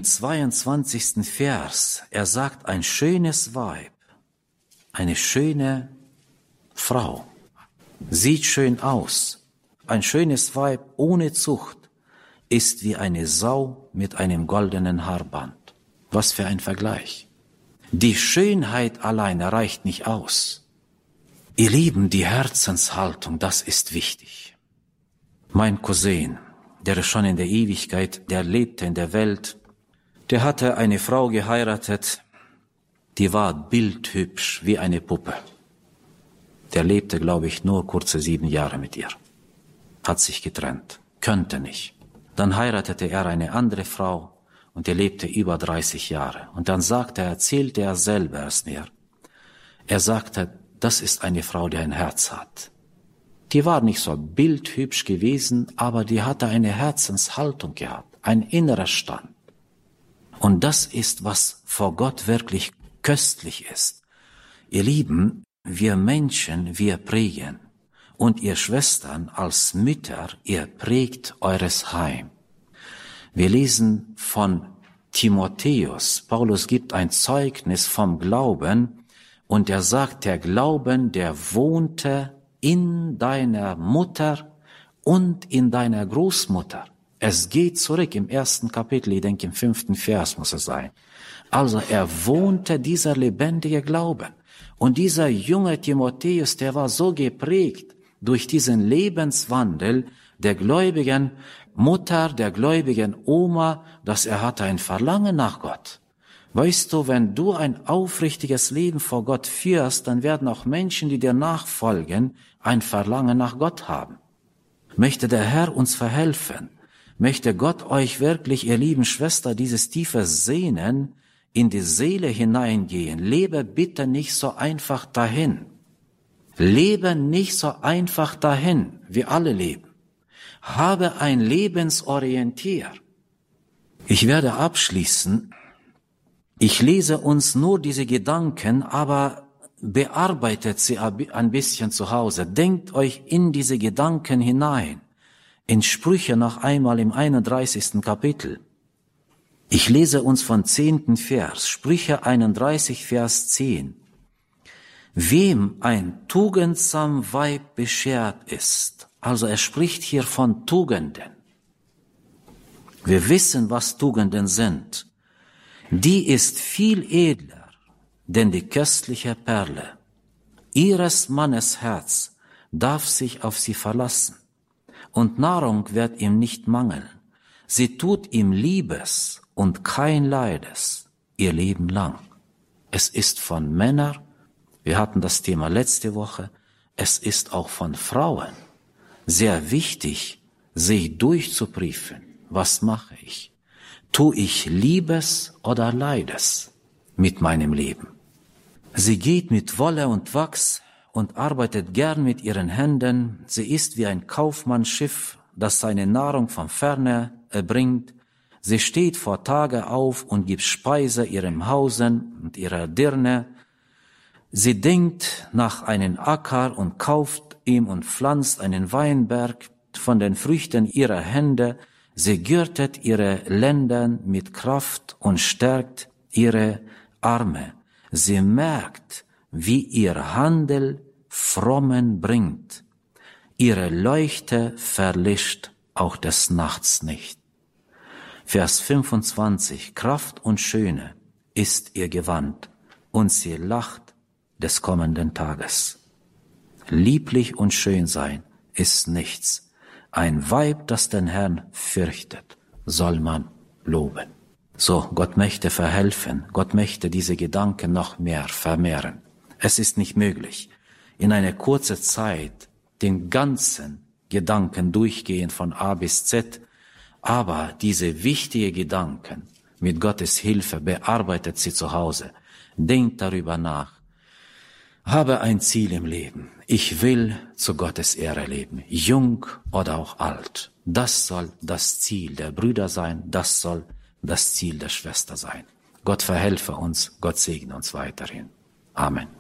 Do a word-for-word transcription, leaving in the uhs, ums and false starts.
zweiundzwanzigsten Vers, er sagt, ein schönes Weib, eine schöne Frau, sieht schön aus. Ein schönes Weib ohne Zucht ist wie eine Sau mit einem goldenen Haarband. Was für ein Vergleich. Die Schönheit alleine reicht nicht aus. Ihr Lieben, die Herzenshaltung, das ist wichtig. Mein Cousin, der ist schon in der Ewigkeit, der lebte in der Welt, der hatte eine Frau geheiratet, die war bildhübsch wie eine Puppe. Der lebte, glaube ich, nur kurze sieben Jahre mit ihr. Hat sich getrennt, könnte nicht. Dann heiratete er eine andere Frau und er lebte über dreißig Jahre. Und dann sagte er, erzählte er selber es mir. Er sagte, das ist eine Frau, die ein Herz hat. Die war nicht so bildhübsch gewesen, aber die hatte eine Herzenshaltung gehabt, ein innerer Stand. Und das ist, was vor Gott wirklich köstlich ist. Ihr Lieben, wir Menschen, wir prägen. Und ihr Schwestern als Mütter, ihr prägt eures Heim. Wir lesen von Timotheus. Paulus gibt ein Zeugnis vom Glauben und er sagt, der Glauben, der wohnte in deiner Mutter und in deiner Großmutter. Es geht zurück im ersten Kapitel, ich denke im fünften Vers muss es sein. Also er wohnte dieser lebendige Glaube. Und dieser junge Timotheus, der war so geprägt durch diesen Lebenswandel der gläubigen Mutter, der gläubigen Oma, dass er hatte ein Verlangen nach Gott. Weißt du, wenn du ein aufrichtiges Leben vor Gott führst, dann werden auch Menschen, die dir nachfolgen, ein Verlangen nach Gott haben. Möchte der Herr uns verhelfen, möchte Gott euch wirklich, ihr lieben Schwester, dieses tiefe Sehnen in die Seele hineingehen. Lebe bitte nicht so einfach dahin. Lebe nicht so einfach dahin, wie alle leben. Habe ein Lebensorientier. Ich werde abschließen. Ich lese uns nur diese Gedanken, aber bearbeitet sie ein bisschen zu Hause. Denkt euch in diese Gedanken hinein. In Sprüche noch einmal im einunddreißigsten Kapitel. Ich lese uns von zehnten Vers, Sprüche einunddreißig, Vers zehn. Wem ein tugendsam Weib beschert ist, also er spricht hier von Tugenden. Wir wissen, was Tugenden sind. Die ist viel edler, denn die köstliche Perle. Ihres Mannes Herz darf sich auf sie verlassen, und Nahrung wird ihm nicht mangeln. Sie tut ihm Liebes und kein Leides ihr Leben lang. Es ist von Männern, wir hatten das Thema letzte Woche, es ist auch von Frauen sehr wichtig, sich durchzuprüfen. Was mache ich? Tu ich Liebes oder Leides mit meinem Leben? Sie geht mit Wolle und Wachs und arbeitet gern mit ihren Händen. Sie ist wie ein Kaufmannsschiff, das seine Nahrung von ferne erbringt. Sie steht vor Tage auf und gibt Speise ihrem Hausen und ihrer Dirne. Sie denkt nach einem Acker und kauft ihm und pflanzt einen Weinberg von den Früchten ihrer Hände. Sie gürtet ihre Lenden mit Kraft und stärkt ihre Arme. Sie merkt, wie ihr Handel Frommen bringt. Ihre Leuchte verlischt auch des Nachts nicht. Vers fünfundzwanzig. Kraft und Schöne ist ihr Gewand, und sie lacht des kommenden Tages. Lieblich und schön sein ist nichts. Ein Weib, das den Herrn fürchtet, soll man loben. So, Gott möchte verhelfen. Gott möchte diese Gedanken noch mehr vermehren. Es ist nicht möglich, in einer kurzen Zeit den ganzen Gedanken durchgehen von A bis Z, aber diese wichtigen Gedanken mit Gottes Hilfe bearbeitet sie zu Hause. Denkt darüber nach. Habe ein Ziel im Leben. Ich will zu Gottes Ehre leben, jung oder auch alt. Das soll das Ziel der Brüder sein, das soll das Ziel der Schwester sein. Gott verhelfe uns, Gott segne uns weiterhin. Amen.